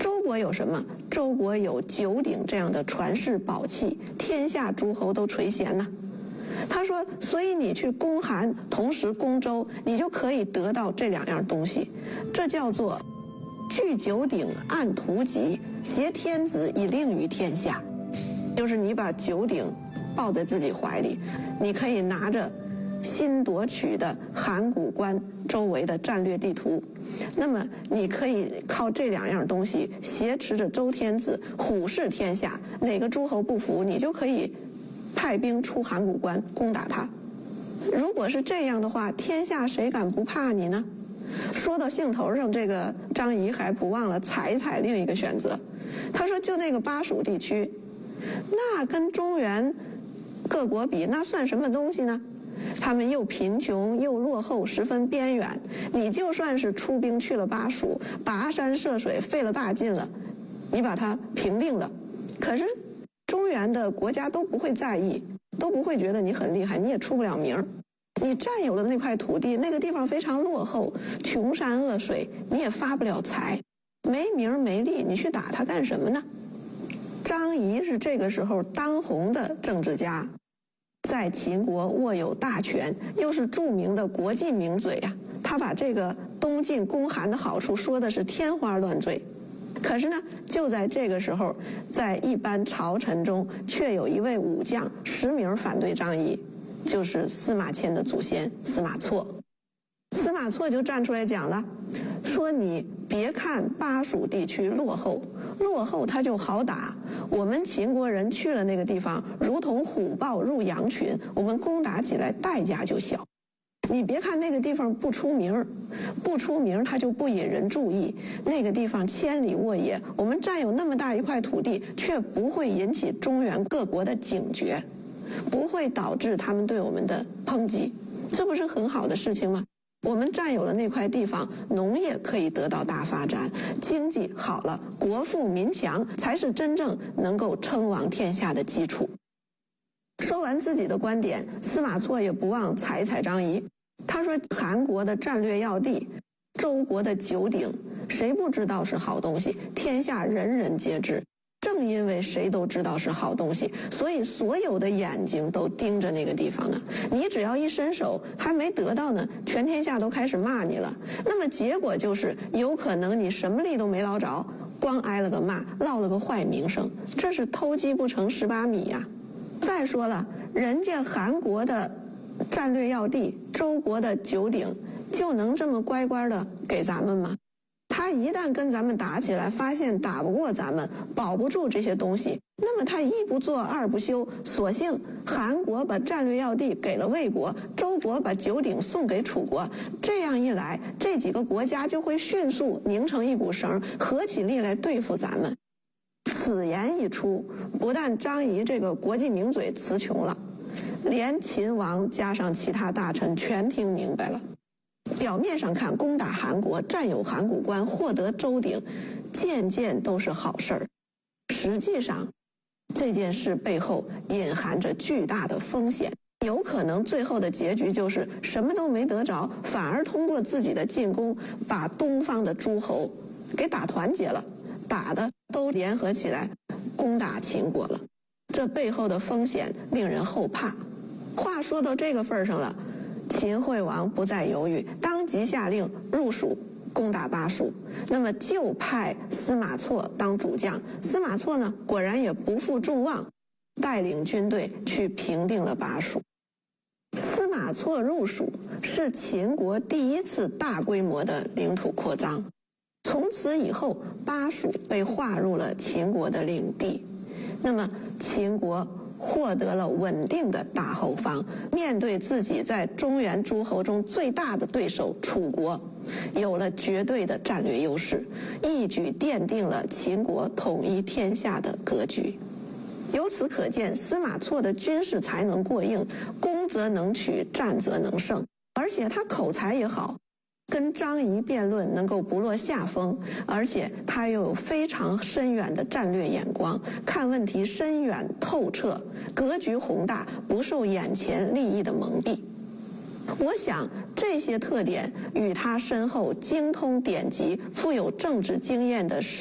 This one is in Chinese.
周国有什么？周国有九鼎这样的传世宝器，天下诸侯都垂涎呐。他说，所以你去攻韩，同时攻周，你就可以得到这两样东西，这叫做据九鼎，按图籍，挟天子以令于天下。就是你把九鼎抱在自己怀里，你可以拿着新夺取的函谷关周围的战略地图，那么你可以靠这两样东西挟持着周天子，虎视天下，哪个诸侯不服，你就可以派兵出函谷关攻打他。如果是这样的话，天下谁敢不怕你呢？说到兴头上，这个张仪还不忘了踩一踩另一个选择。他说，就那个巴蜀地区，那跟中原各国比，那算什么东西呢？他们又贫穷又落后，十分边远。你就算是出兵去了巴蜀，跋山涉水，费了大劲了，你把它平定了，可是中原的国家都不会在意，都不会觉得你很厉害，你也出不了名。你占有了那块土地，那个地方非常落后，穷山恶水，你也发不了财，没名没利，你去打他干什么呢？张仪是这个时候当红的政治家，在秦国握有大权，又是著名的国际名嘴啊。他把这个东晋攻韩的好处说的是天花乱坠。可是呢，就在这个时候，在一般朝臣中，却有一位武将实名反对张仪，就是司马迁的祖先司马错。司马错就站出来讲了，说你别看巴蜀地区落后他就好打，我们秦国人去了那个地方，如同虎豹入羊群，我们攻打起来代价就小。你别看那个地方不出名，它就不引人注意。那个地方千里沃野，我们占有那么大一块土地，却不会引起中原各国的警觉，不会导致他们对我们的抨击，这不是很好的事情吗？我们占有了那块地方，农业可以得到大发展，经济好了，国富民强，才是真正能够称王天下的基础。说完自己的观点，司马错也不忘踩一踩张仪。他说，韩国的战略要地，周国的九鼎，谁不知道是好东西？天下人人皆知。正因为谁都知道是好东西，所以所有的眼睛都盯着那个地方呢。你只要一伸手，还没得到呢，全天下都开始骂你了。那么结果就是，有可能你什么利都没捞着，光挨了个骂，落了个坏名声，这是偷鸡不成18米呀。再说了，人家韩国的战略要地，周国的九鼎，就能这么乖乖的给咱们吗？他一旦跟咱们打起来，发现打不过咱们，保不住这些东西，那么他一不做二不休，索性韩国把战略要地给了魏国，周国把九鼎送给楚国，这样一来，这几个国家就会迅速拧成一股绳，合起力来对付咱们。此言一出，不但张仪这个国际名嘴词穷了，连秦王加上其他大臣全听明白了。表面上看，攻打韩国，占有函谷关，获得周鼎，件件都是好事儿。实际上，这件事背后隐含着巨大的风险，有可能最后的结局就是什么都没得着，反而通过自己的进攻，把东方的诸侯给打团结了，打的都联合起来攻打秦国了。这背后的风险令人后怕。话说到这个份上了，秦惠王不再犹豫，当即下令入蜀攻打巴蜀。那么就派司马错当主将。司马错呢，果然也不负众望，带领军队去平定了巴蜀。司马错入蜀是秦国第一次大规模的领土扩张。从此以后，巴蜀被划入了秦国的领地。那么秦国获得了稳定的大后方，面对自己在中原诸侯中最大的对手楚国，有了绝对的战略优势，一举奠定了秦国统一天下的格局。由此可见，司马错的军事才能过硬，攻则能取，战则能胜，而且他口才也好，跟张仪辩论能够不落下风，而且他又有非常深远的战略眼光，看问题深远透彻，格局宏大，不受眼前利益的蒙蔽。我想这些特点与他身后精通典籍、富有政治经验的